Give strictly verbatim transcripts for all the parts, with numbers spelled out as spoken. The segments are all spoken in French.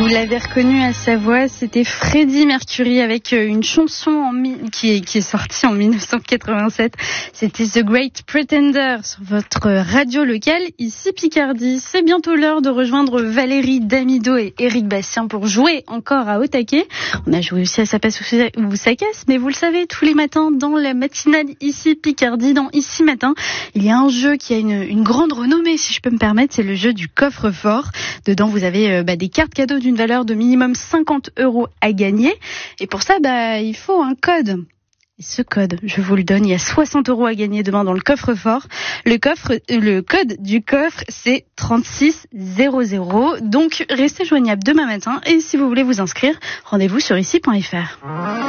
l'avez reconnu à sa voix, c'était Freddie Mercury avec une chanson en mi- qui, est, qui est sortie en dix-neuf cent quatre-vingt-sept. C'était The Great Pretender sur votre radio locale, ici Picardie. C'est bientôt l'heure de rejoindre Valérie Damido et Éric Bastien pour jouer encore à Au Taquet. On a joué aussi à Ça passe ou ça casse, mais vous le savez, tous les matins dans la matinale ici Picardie, dans Ici Matin, il y a un jeu qui a une, une grande renommée, si je peux me permettre, c'est le jeu du coffre-fort. Dedans, vous avez euh, bah, des cartes cadeaux d'une valeur de minimum cinquante euros à gagner. Et pour ça, bah, il faut un code. Et ce code, je vous le donne, il y a soixante euros à gagner demain dans le coffre-fort. Le coffre, le code du coffre, c'est trente-six zéro zéro. Donc, restez joignables demain matin. Et si vous voulez vous inscrire, rendez-vous sur ici point f r.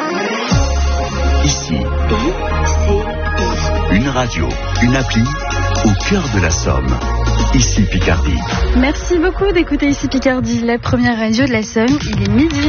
Ici. Une radio, une appli au cœur de la Somme. Ici Picardie. Merci beaucoup d'écouter Ici Picardie, la première radio de la Somme. Il est midi.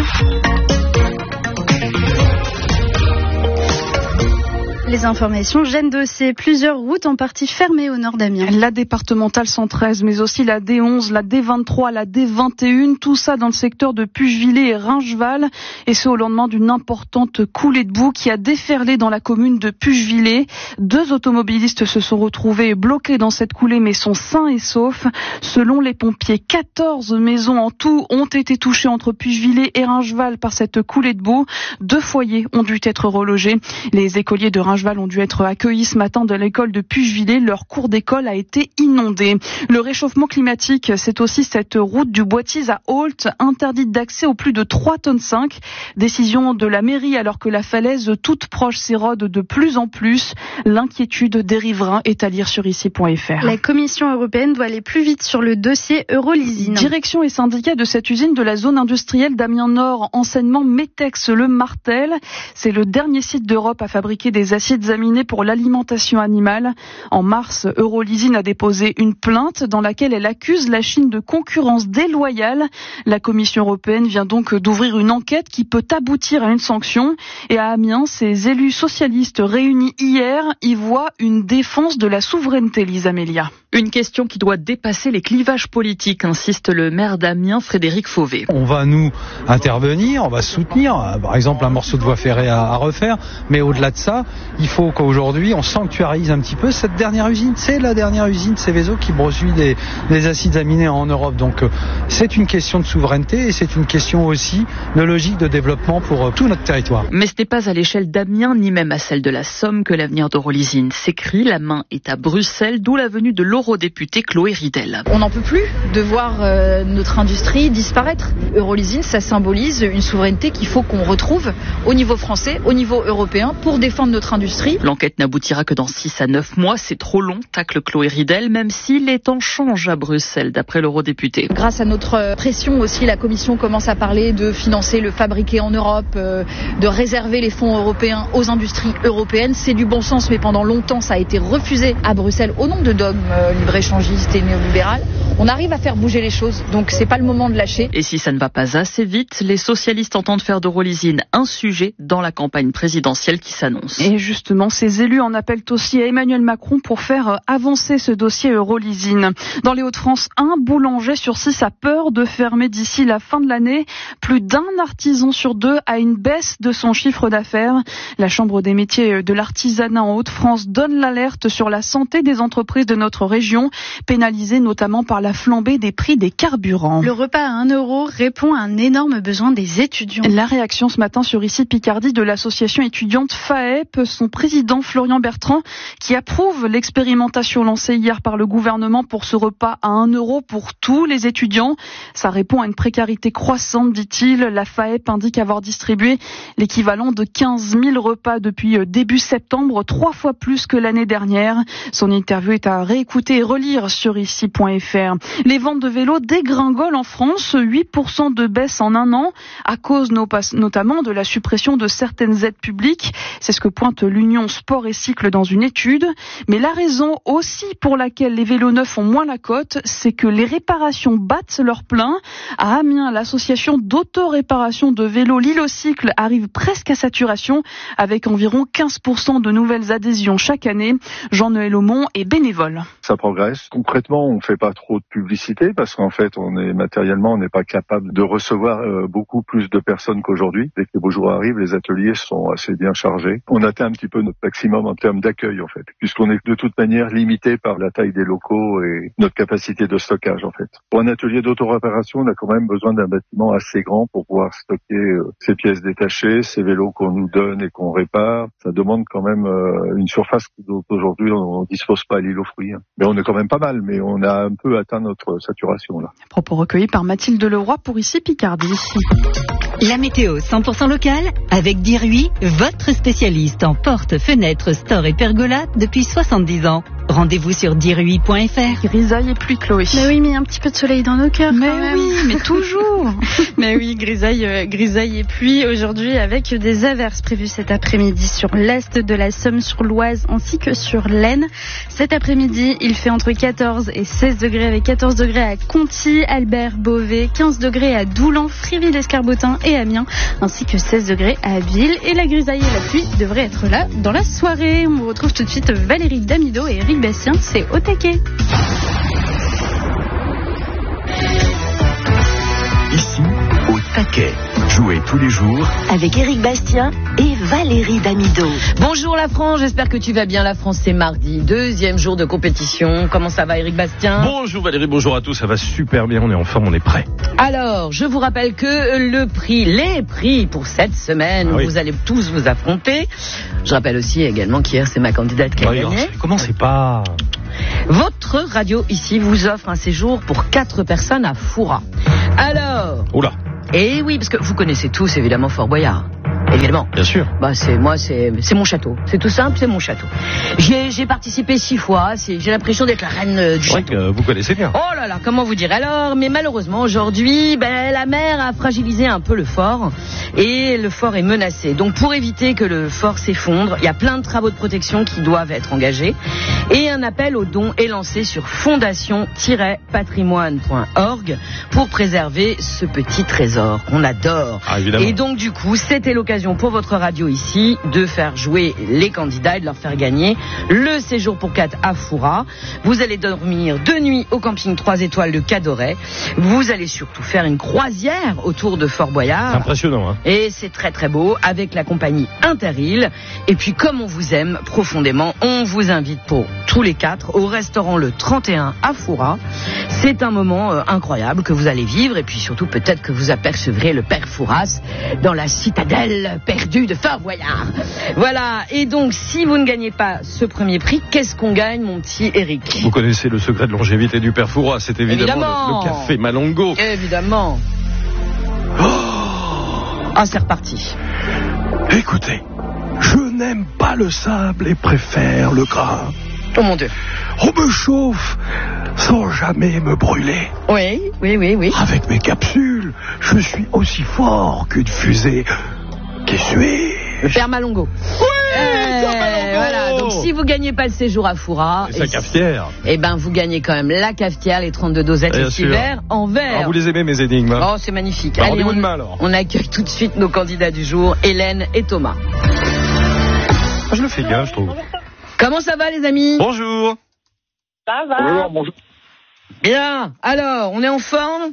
Les informations, Jeanne Dossier, plusieurs routes en partie fermées au nord d'Amiens. La départementale cent treize, mais aussi la D onze, la D vingt-trois, la D vingt et un, tout ça dans le secteur de Puchevillers et Ringeval, et ce au lendemain d'une importante coulée de boue qui a déferlé dans la commune de Puchevillers. Deux automobilistes se sont retrouvés bloqués dans cette coulée, mais sont sains et saufs. Selon les pompiers, quatorze maisons en tout ont été touchées entre Puchevillers et Ringeval par cette coulée de boue. Deux foyers ont dû être relogés. Les écoliers de Ringeval ont dû être accueillis ce matin de l'école de Puchevillers. Leur cours d'école a été inondé. Le réchauffement climatique, c'est aussi cette route du Boitiz à Ault, interdite d'accès aux plus de trois tonnes cinq. Décision de la mairie alors que la falaise toute proche s'érode de plus en plus. L'inquiétude des riverains est à lire sur ici point f r. La Commission européenne doit aller plus vite sur le dossier Eurolysine. Direction et syndicats de cette usine de la zone industrielle d'Amiens Nord, enseignement Metex Le Martel. C'est le dernier site d'Europe à fabriquer des acides aminés pour l'alimentation animale. En mars, Eurolysine a déposé une plainte dans laquelle elle accuse la Chine de concurrence déloyale. La Commission européenne vient donc d'ouvrir une enquête qui peut aboutir à une sanction. Et à Amiens, ces élus socialistes réunis hier y voient une défense de la souveraineté, Lisa Mélia. Une question qui doit dépasser les clivages politiques, insiste le maire d'Amiens, Frédéric Fauvet. On va nous intervenir, on va soutenir, par exemple un morceau de voie ferrée à, à refaire, mais au-delà de ça, il faut qu'aujourd'hui on sanctuarise un petit peu cette dernière usine. C'est la dernière usine Seveso qui produit des, des acides aminés en Europe. Donc c'est une question de souveraineté et c'est une question aussi de logique de développement pour tout notre territoire. Mais ce n'est pas à l'échelle d'Amiens ni même à celle de la Somme que l'avenir d'Eurolysine s'écrit. La main est à Bruxelles, d'où la venue de l'eurodéputée Chloé Ridel. On n'en peut plus de voir euh, notre industrie disparaître. Eurolysine, ça symbolise une souveraineté qu'il faut qu'on retrouve au niveau français, au niveau européen, pour défendre notre industrie. L'enquête n'aboutira que dans six à neuf mois. C'est trop long, tacle Chloé Ridel, même si les temps changent à Bruxelles, d'après l'eurodéputé. Grâce à notre pression aussi, la Commission commence à parler de financer le fabriqué en Europe, euh, de réserver les fonds européens aux industries européennes. C'est du bon sens, mais pendant longtemps, ça a été refusé à Bruxelles au nom de dogmes euh, libre-échangistes et néolibérales. On arrive à faire bouger les choses, donc c'est pas le moment de lâcher. Et si ça ne va pas assez vite, les socialistes entendent faire d'Eurolysine un sujet dans la campagne présidentielle qui s'annonce. Et justement, ces élus en appellent aussi à Emmanuel Macron pour faire avancer ce dossier Eurolysine. Dans les Hauts-de-France, un boulanger sur six a peur de fermer d'ici la fin de l'année. Plus d'un artisan sur deux a une baisse de son chiffre d'affaires. La Chambre des métiers de l'artisanat en Hauts-de-France donne l'alerte sur la santé des entreprises de notre région, pénalisées notamment par la flambée des prix des carburants. Le repas à un euro répond à un énorme besoin des étudiants. La réaction ce matin sur ici Picardie de l'association étudiante F A E P, son président Florian Bertrand, qui approuve l'expérimentation lancée hier par le gouvernement pour ce repas à un euro pour tous les étudiants. Ça répond à une précarité croissante, dit-il. La F A E P indique avoir distribué l'équivalent de quinze mille repas depuis début septembre, trois fois plus que l'année dernière. Son interview est à réécouter et relire sur ici point f r. Les ventes de vélos dégringolent en France, huit pour cent de baisse en un an, à cause notamment de la suppression de certaines aides publiques. C'est ce que pointe l'Union Sport et Cycle dans une étude. Mais la raison aussi pour laquelle les vélos neufs ont moins la cote, c'est que les réparations battent leur plein. À Amiens, l'association d'auto-réparation de vélos Lilo-Cycle arrive presque à saturation, avec environ quinze pour cent de nouvelles adhésions chaque année. Jean-Noël Aumont est bénévole. Ça ça progresse. Concrètement, on fait pas trop de publicité parce qu'en fait, on est matériellement, on n'est pas capable de recevoir euh, beaucoup plus de personnes qu'aujourd'hui. Dès que les beaux jours arrivent, les ateliers sont assez bien chargés. On atteint un petit peu notre maximum en termes d'accueil, en fait, puisqu'on est de toute manière limité par la taille des locaux et notre capacité de stockage, en fait. Pour un atelier d'auto-réparation, on a quand même besoin d'un bâtiment assez grand pour pouvoir stocker euh, ces pièces détachées, ces vélos qu'on nous donne et qu'on répare. Ça demande quand même euh, une surface dont aujourd'hui on ne dispose pas à l'île aux Fruits. Mais on est quand même pas mal, mais on a un peu atteint notre saturation là. Propos recueillis par Mathilde Leroy pour Ici Picardie. La météo cent pour cent locale avec Diruy, votre spécialiste en portes, fenêtres, stores et pergolas depuis soixante-dix ans. Rendez-vous sur diruy point f r. Grisaille et pluie, Chloé. Mais oui, mais un petit peu de soleil dans nos cœurs. Mais quand même. oui, mais toujours. Mais oui, grisaille, euh, grisaille et pluie aujourd'hui avec des averses prévues cet après-midi sur l'est de la Somme, sur l'Oise ainsi que sur l'Aisne. Cet après-midi, il fait entre quatorze et seize degrés avec quatorze degrés à Conty, Albert, Beauvais, quinze degrés à Doulan, Friville-Escarbotin et Amiens, ainsi que seize degrés à Ville. Et la grisaille et la pluie devraient être là dans la soirée. On retrouve tout de suite Valérie Damido et Eric Bastien, c'est au taquet. Ici, au taquet. Jouez tous les jours Avec Eric Bastien et Valérie Damido. Bonjour la France, j'espère que tu vas bien. La France, c'est mardi, deuxième jour de compétition. Comment ça va, Eric Bastien? Bonjour Valérie, bonjour à tous, ça va super bien, on est en forme, on est prêt. Alors, je vous rappelle que le prix, les prix pour cette semaine, ah oui. vous allez tous vous affronter. Je rappelle aussi également qu'hier, c'est ma candidate qui a Oui, gagné. Commencez pas. Votre radio ici vous offre un séjour pour quatre personnes à Foura. Alors... Oula. Eh oui, parce que vous connaissez tous évidemment Fort Boyard. Évidemment. Bien sûr. Bah c'est moi, c'est c'est mon château. C'est tout simple, c'est mon château. J'ai j'ai participé six fois. C'est, j'ai l'impression d'être la reine euh, du C'est vrai château. que vous connaissez bien. Oh là là, comment vous dire alors? Mais malheureusement aujourd'hui, ben la mer a fragilisé un peu le fort et le fort est menacé. Donc pour éviter que le fort s'effondre, il y a plein de travaux de protection qui doivent être engagés et un appel aux dons est lancé sur fondation tiret patrimoine point org pour préserver ce petit trésor qu'on adore. Ah, évidemment. Et donc du coup, c'était l'occasion pour votre radio ici de faire jouer les candidats et de leur faire gagner le séjour pour quatre à Foura. Vous allez dormir deux nuits au camping trois étoiles de Cadoret. Vous allez surtout faire une croisière autour de Fort Boyard. C'est impressionnant, hein. Et c'est très très beau avec la compagnie Interil. Et puis comme on vous aime profondément, on vous invite pour tous les quatre au restaurant le trente et un à Foura. C'est un moment euh, incroyable que vous allez vivre et puis surtout peut-être que vous apercevrez le père Fouras dans la citadelle perdue de Fort Boyard. Voilà, et donc si vous ne gagnez pas ce premier prix, qu'est-ce qu'on gagne mon petit Eric? Vous connaissez le secret de longévité du père Fouras, c'est évidemment, évidemment. Le, le café Malongo. Évidemment. Oh ah, c'est reparti. Écoutez, je n'aime pas le sable et préfère le gras. Oh mon Dieu. On me chauffe sans jamais me brûler. Oui, oui, oui, oui. Avec mes capsules, je suis aussi fort qu'une fusée. Qui suis-je? Le père Malongo. Oui, euh, Malongo. Voilà, donc si vous gagnez pas le séjour à Foura... Et sa cafetière. Eh ben, vous gagnez quand même la cafetière, les trente-deux dosettes et six verres en verre. Ah, vous les aimez, mes énigmes? Oh, c'est magnifique. Alors, allez, on, demain, alors. on accueille tout de suite nos candidats du jour, Hélène et Thomas. Ah, je le fais bien, je trouve. Comment ça va, les amis? Bonjour. Ça va? Bonjour, bonjour. Bien. Alors, on est en forme?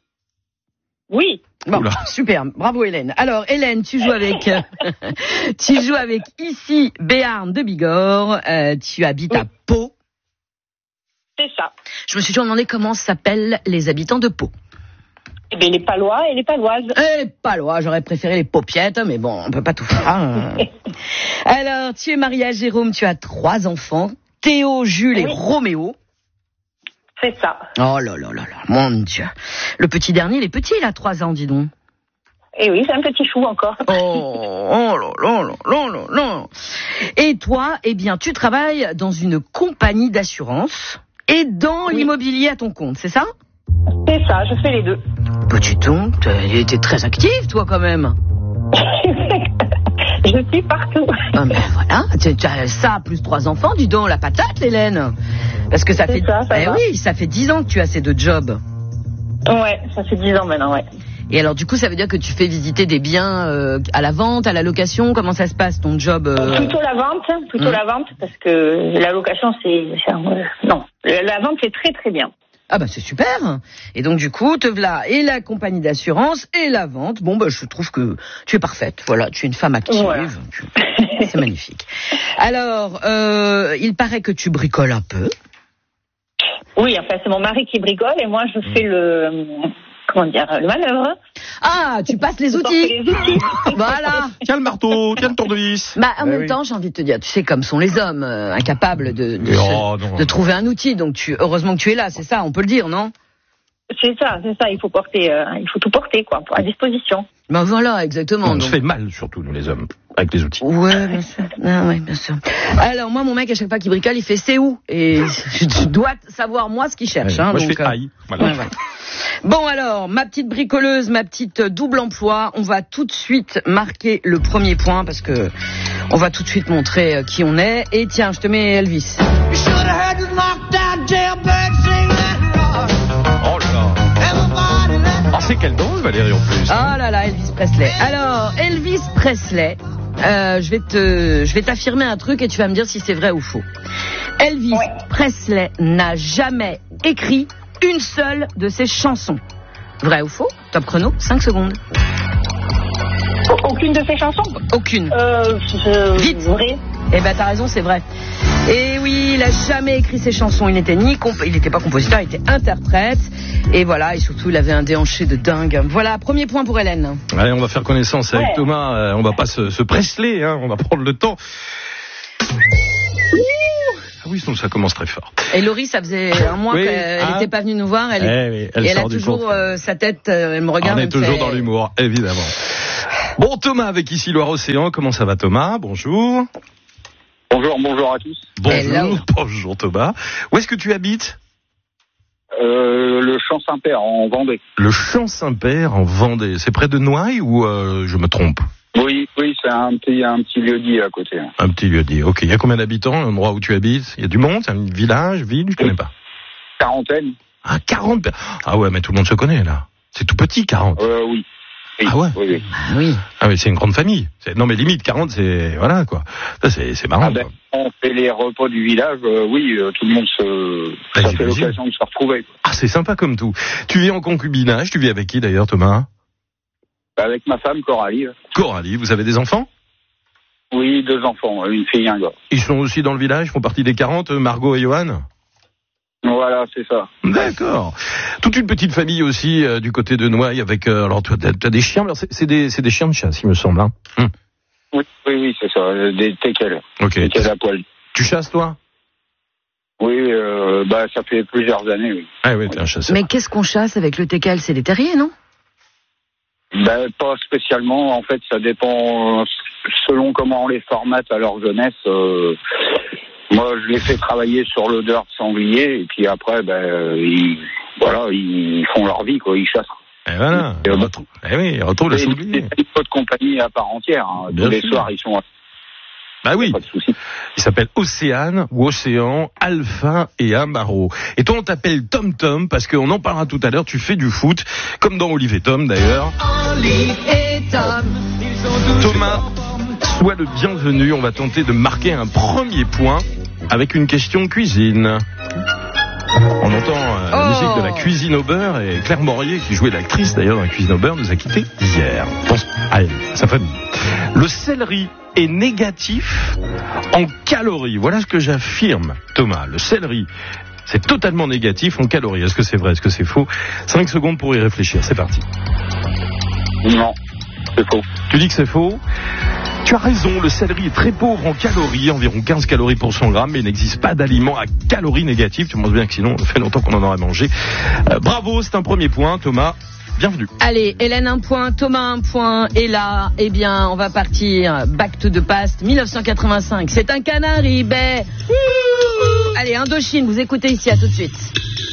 Oui. Bon, Oula. Super, bravo Hélène. Alors Hélène, tu joues avec, tu joues avec ici Béarn de Bigorre. Euh, tu habites oui. à Pau. C'est ça. Je me suis toujours demandé comment s'appellent les habitants de Pau. Eh bien, les Palois et les Paloises. Eh, les Palois, j'aurais préféré les Paupiettes, mais bon, on peut pas tout faire. Hein. Alors, tu es mariée à Jérôme, tu as trois enfants, Théo, Jules oui. et Roméo. C'est ça. Oh là là là là, mon Dieu. Le petit dernier, il est petit, il a trois ans, dis donc. Eh oui, c'est un petit chou encore. Oh, oh là là là là là là. Et toi, eh bien, tu travailles dans une compagnie d'assurance et dans oui. l'immobilier à ton compte, c'est ça? C'est ça, je fais les deux. Petit ton, t'es très active, toi, quand même. Je suis partout. Ah, mais voilà, tu as ça, plus trois enfants, dis donc, la patate, Hélène. Parce que ça fait... ça, ça eh oui, ça fait dix ans que tu as ces deux jobs. Ouais, ça fait dix ans maintenant, ouais. Et alors, du coup, ça veut dire que tu fais visiter des biens euh, à la vente, à la location? Comment ça se passe, ton job euh... Plutôt la vente, plutôt mmh. la vente, parce que la location, c'est... c'est un... Non, La vente, c'est très très bien. Ah bah c'est super. Et donc du coup, te voilà et la compagnie d'assurance et la vente. Bon bah je trouve que tu es parfaite. Voilà, tu es une femme active. Voilà. Tu... C'est magnifique. Alors, euh, il paraît que tu bricoles un peu. Oui, enfin c'est mon mari qui bricole et moi je fais le comment dire le manœuvre. Ah, tu passes les outils. Les outils. Voilà. Tiens le marteau, tiens le tournevis. Bah en Eh même oui. temps, j'ai envie de te dire, tu sais comme sont les hommes, euh, incapables de de, Oh, se- non, de non. trouver un outil. Donc tu, heureusement que tu es là, c'est ça, on peut le dire, non? C'est ça, c'est ça. Il faut porter, euh, il faut tout porter quoi, à disposition. Ben voilà, exactement. On donc... se fait mal, surtout, nous les hommes, avec les outils. Ouais, bien sûr. Ah, ouais, bien sûr. Alors moi, mon mec, à chaque fois qu'il bricole, il fait c'est où? Et je dois savoir moi ce qu'il cherche. Ouais, Hein, moi, je donc, fais euh, aïe. Voilà. ouais, ouais. Bon alors, ma petite bricoleuse, ma petite double emploi, on va tout de suite marquer le premier point parce que on va tout de suite montrer euh, qui on est. Et tiens, je te mets Elvis. Oh là là. Oh, c'est quelle danse, Valérie, en plus. Ah là là, Elvis Presley. Alors, Elvis Presley, euh, je vais te, je vais t'affirmer un truc et tu vas me dire si c'est vrai ou faux. Elvis Ouais. Presley n'a jamais écrit une seule de ses chansons. Vrai ou faux? Top chrono, cinq secondes. Aucune de ces chansons. Aucune. Euh, je... Vite. Vrai. Eh ben t'as raison, c'est vrai. Et oui, il a jamais écrit ses chansons. Il n'était ni comp- il n'était pas compositeur, il était interprète. Et voilà, et surtout il avait un déhanché de dingue. Voilà, premier point pour Hélène. Allez, on va faire connaissance avec Ouais. Thomas. Euh, on va pas se, se Presley, hein. On va prendre le temps. Ah oui, sinon ça commence très fort. Et Laurie, ça faisait un mois Oui, qu'elle ah. n'était pas venue nous voir. Elle, est- Eh oui, elle et elle a sort du toujours contrôle. euh, sa tête, euh, elle me regarde. On elle est me toujours fait- dans l'humour, évidemment. Bon, Thomas avec ici Loire-Océan. Comment ça va, Thomas? Bonjour. Bonjour, bonjour à tous. Hello. Bonjour. Bonjour, Thomas. Où est-ce que tu habites? Euh, le Champ Saint-Père en Vendée. Le Champ Saint-Père en Vendée. C'est près de Noailles ou euh, je me trompe? Oui, oui, c'est un petit, un petit lieu-dit à côté. Un petit lieu dit. Ok. Il y a combien d'habitants, l'endroit où tu habites? Il y a du monde? C'est un village, ville? Je connais pas. Quarantaine. Ah, quarante. per- Ah ouais, mais tout le monde se connaît, là. C'est tout petit, quarante. Euh, oui. Oui, Ah ouais? oui, oui. Ah oui. Ah oui, c'est une grande famille. C'est- Non mais limite, quarante, c'est... Voilà, quoi. Ça, c'est, c'est marrant, Ah ben, quoi. on fait les repas du village, euh, oui, euh, tout le monde se... Ah, ça fait j'imagine. l'occasion de se retrouver. Quoi. Ah, c'est sympa comme tout. Tu vis en concubinage. Tu vis avec qui, d'ailleurs, Thomas? Avec ma femme, Coralie. Coralie, vous avez des enfants? Oui, deux enfants, une fille et un gars. Ils sont aussi dans le village, ils font partie des quarante, Margot et Johan? Voilà, c'est ça. D'accord. Toute une petite famille aussi euh, du côté de Noailles avec... Euh, alors, toi, t'as, t'as des chiens, alors c'est, c'est, des, c'est des chiens de chasse, il me semble. Hein. Hum. Oui, oui, oui, c'est ça, euh, des teckels. Ok. Teckels à poil. Tu chasses, toi? Oui, euh, bah, ça fait plusieurs années, oui. Ah oui, t'es un chasseur. Mais qu'est-ce qu'on chasse avec le teckel? C'est des terriers, non? Ben, pas spécialement. En fait, ça dépend euh, selon comment on les formate à leur jeunesse. Euh, moi, je les fais travailler sur l'odeur de sanglier et puis après, ben, euh, ils, voilà, ils font leur vie, quoi. Ils chassent. Et voilà. Et Ils on- retrouvent, eh oui, ils retrouvent le C'est sanglier. des animaux de compagnie à part entière. Hein. Bien Tous les sûr. soirs, ils sont. Bah oui. Pas de souci. Il s'appelle Océane ou Océan, Alpha et Amaro. Et toi, on t'appelle Tom Tom parce qu'on en parlera tout à l'heure. Tu fais du foot, comme dans Olive et Tom d'ailleurs. Thomas, sois le bienvenu. On va tenter de marquer un premier point avec une question cuisine. On entend euh, la Oh. musique de la cuisine au beurre et Claire Morier, qui jouait l'actrice d'ailleurs dans la cuisine au beurre, nous a quittés hier. Pense à elle, à sa famille. Le céleri est négatif en calories. Voilà ce que j'affirme, Thomas. Le céleri, c'est totalement négatif en calories. Est-ce que c'est vrai? Est-ce que c'est faux? Cinq secondes pour y réfléchir. C'est parti. Non, c'est faux. Tu dis que c'est faux? Tu as raison, le céleri est très pauvre en calories, environ quinze calories pour cent grammes, mais il n'existe pas d'aliment à calories négatives. Tu penses bien que sinon, ça fait longtemps qu'on en aurait mangé. Euh, bravo, c'est un premier point, Thomas. Bienvenue. Allez, Hélène un point, Thomas un point, et là, eh bien, on va partir back to the past, dix-neuf cent quatre-vingt-cinq. C'est un canari, ben. Allez, Indochine, vous écoutez ici, à tout de suite.